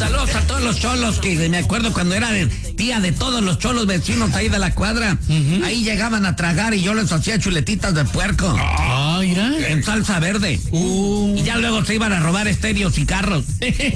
Saludos a todos los cholos, que me acuerdo cuando era tía de todos los cholos vecinos ahí de la cuadra. Ahí llegaban a tragar y yo les hacía chuletitas de puerco. Mira. En salsa verde. Y ya luego se iban a robar estéreos y carros.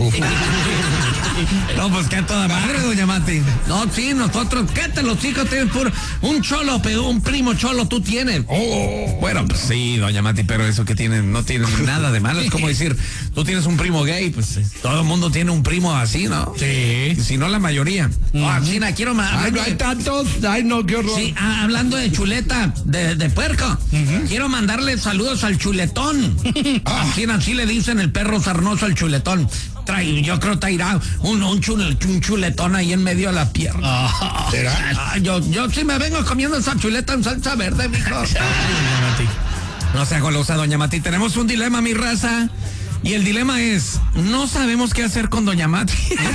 No, pues que a toda madre, doña Mati. No, sí, nosotros, ¿qué te los hijos tienen puro? Un cholo, un primo cholo tú tienes. Bueno, pues sí, doña Mati, pero eso que tienen, no tienen nada de malo. Es como decir, tú tienes un primo gay, pues todo el mundo tiene un primo así, ¿no? Sí. Si no, la mayoría. China, quiero más. Ay, no hay tantos. Ay, no, qué horror. Sí, hablando de chuleta, de puerco, quiero mandarle saludos al chuletón. Así le dicen el perro sarnoso al chuletón. Yo creo que traerá un chuletón ahí en medio de la pierna. ¿Será? Yo sí me vengo comiendo esa chuleta en salsa verde, mijo. No sea golosa, doña Mati. Tenemos un dilema, mi raza. Y el dilema es, no sabemos qué hacer con doña Mati.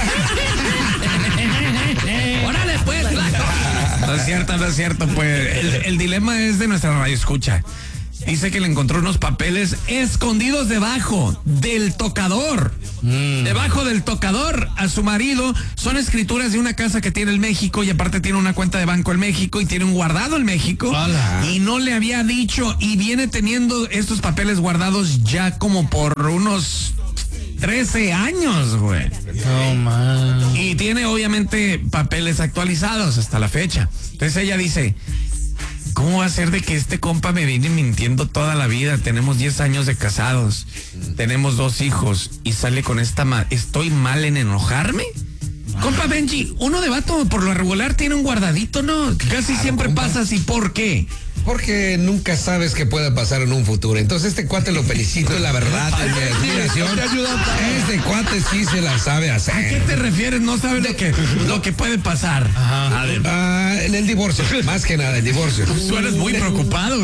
¡Órale, pues! No es cierto, pues. El dilema es de nuestra radio escucha. Dice que le encontró unos papeles escondidos debajo del tocador. Debajo del tocador a su marido. Son escrituras de una casa que tiene en México y aparte tiene una cuenta de banco en México y tiene un guardado en México. ¡Hola! Y no le había dicho y viene teniendo estos papeles guardados ya como por unos 13 años, güey. No, man. Y tiene obviamente papeles actualizados hasta la fecha. Entonces ella dice, ¿cómo va a ser de que este compa me viene mintiendo toda la vida? Tenemos 10 años de casados, tenemos 2 hijos y sale con esta ¿estoy mal en enojarme? Compa Benji, uno de vato por lo regular tiene un guardadito, ¿no? Casi siempre pasa así, ¿por qué? Porque nunca sabes qué puede pasar en un futuro. Entonces este cuate lo felicito, la verdad, en mi admiración. Este cuate sí se la sabe hacer. ¿A qué te refieres? No sabes lo que puede pasar. En el divorcio, más que nada, el divorcio. Tú eres muy preocupado.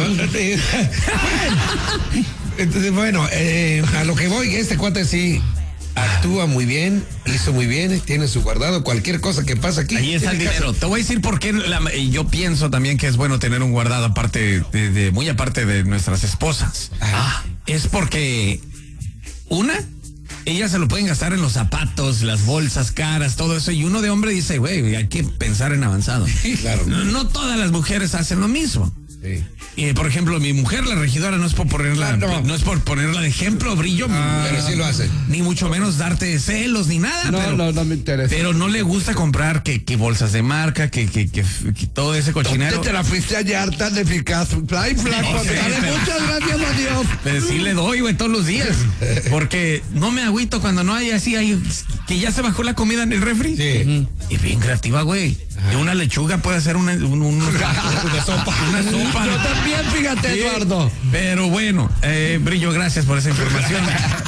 Entonces, bueno, a lo que voy, este cuate sí actúa muy bien, hizo muy bien, tiene su guardado, cualquier cosa que pasa aquí. Ahí está el dinero. Te voy a decir por qué yo pienso también que es bueno tener un guardado aparte muy aparte de nuestras esposas. Es porque ellas se lo pueden gastar en los zapatos, las bolsas caras, todo eso, y uno de hombre dice, güey, hay que pensar en avanzado. Claro. No todas las mujeres hacen lo mismo. Sí. Y por ejemplo, mi mujer, la regidora, no es por ponerla, no es por ponerla de ejemplo, Brillo, pero sí lo hace. Ni mucho menos darte celos ni nada. No me interesa. Pero no le gusta comprar que bolsas de marca, que todo ese cochinero. ¿Dónde te la fuiste allá harta de eficaz? Ay, flaco, muchas gracias a Dios. Pero sí le doy, güey, todos los días. Porque no me agüito cuando no hay así, que ya se bajó la comida en el refri. Sí. Y bien creativa, güey. De una lechuga puede hacer una sopa. Una sopa. Yo también, fíjate, sí, Eduardo. Pero bueno, Brillo, gracias por esa información.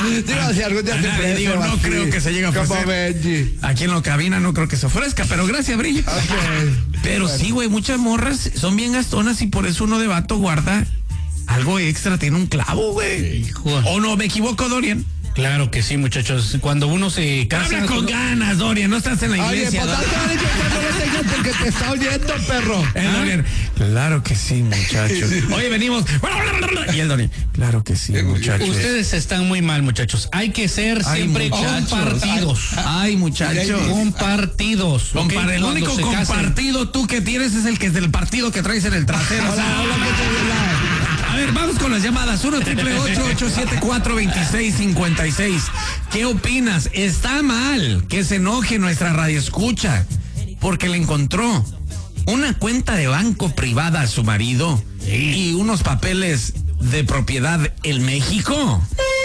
No creo que se llegue a ofrecer. Aquí en la cabina no creo que se ofrezca, pero gracias, Brillo. Okay. Pero bueno, sí, güey, muchas morras son bien gastonas y por eso uno de vato guarda algo extra, tiene un clavo, güey. ¿O no me equivoco, Dorian? Claro que sí, muchachos. Cuando uno se casa... Habla con ganas, Dorian, no estás en la iglesia. Oye, porque te está oyendo, perro. Dorian, claro que sí, muchachos. Oye, venimos. Y el Dorian, claro que sí, muchachos. Ustedes están muy mal, muchachos. Hay que ser siempre compartidos. Ay, muchachos. Compartidos. El único compartido tú que tienes es el que es del partido que traes en el trasero. A ver, vamos con las llamadas. 1-888-874-2656. ¿Qué opinas? ¿Está mal que se enoje nuestra radioescucha porque le encontró una cuenta de banco privada a su marido y unos papeles de propiedad en México?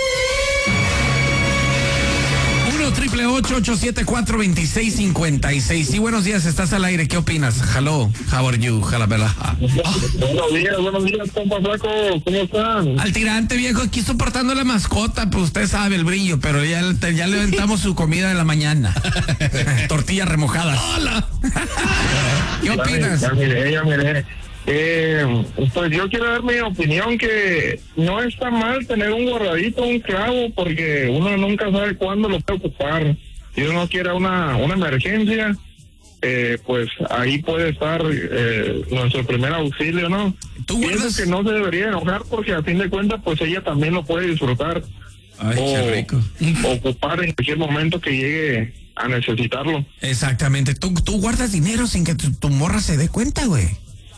1-888-874-2656. Sí, buenos días, estás al aire. ¿Qué opinas? Hello, how are you? Jalabela. Buenos días, compa Flaco. ¿Cómo están? Al tirante, viejo, aquí soportando la mascota, pues usted sabe el Brillo, pero ya le aventamos su comida de la mañana. Tortillas remojadas. ¡Hola! ¿Qué opinas? Ya miré. Pues yo quiero dar mi opinión que no está mal tener un guardadito, un clavo, porque uno nunca sabe cuándo lo puede ocupar. Si uno quiere una emergencia, pues ahí puede estar nuestro primer auxilio, ¿no? Pienso que no se debería enojar porque a fin de cuentas pues ella también lo puede disfrutar. Ay, qué rico. Ocupar en cualquier momento que llegue a necesitarlo. Exactamente. Tú guardas dinero sin que tu morra se dé cuenta, güey.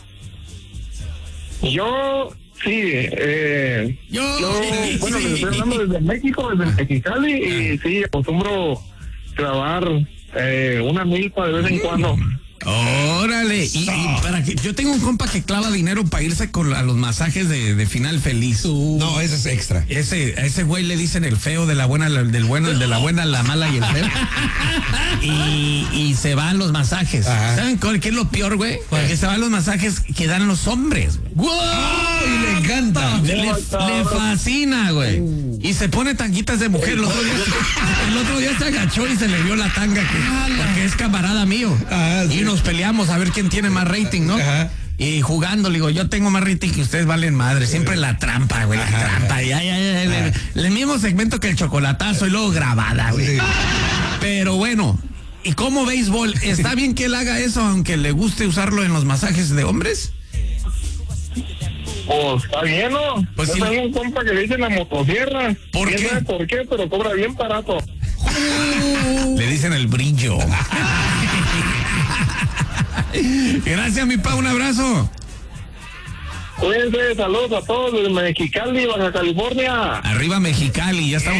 Yo, sí, bueno, les estoy hablando desde México, desde Mexicali, y sí, acostumbro clavar una milpa de vez en cuando. Órale, y para que yo tengo un compa que clava dinero para irse a los masajes de final feliz. No, ese es extra. A ese güey le dicen el feo de la buena, del bueno, el de la buena, la mala y el feo. Y se van los masajes. Ajá. ¿Saben qué es lo peor, güey? Que se van los masajes que dan los hombres. ¡Wow! Y le encanta. Le fascina, güey. Y se pone tanguitas de mujer. El otro día se agachó y se le vio la tanga porque es camarada mío. Ah, sí. Y nos peleamos a ver quién tiene más rating, ¿no? Ajá. Y jugando, le digo, yo tengo más rating que ustedes valen madre. Siempre la trampa, güey, la trampa. El mismo segmento que el chocolatazo y luego grabada, güey. Sí. Pero bueno, ¿y cómo béisbol? ¿Está bien que él haga eso aunque le guste usarlo en los masajes de hombres? Pues está bien, ¿no? Pues yo sí. tengo un compa que le dicen la motosierra. ¿Por ¿Quién qué? sabe por qué? Pero cobra bien barato. Le dicen el brillo. Gracias, mi pa, un abrazo. Cuídense, saludos a todos desde Mexicali, Baja California. Arriba Mexicali, ya estamos.